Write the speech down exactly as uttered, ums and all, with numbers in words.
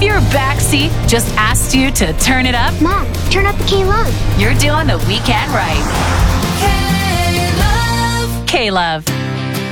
your backseat just asked you to turn it up? Mom, turn up the K-Love. You're doing the weekend right. K-Love. K-Love.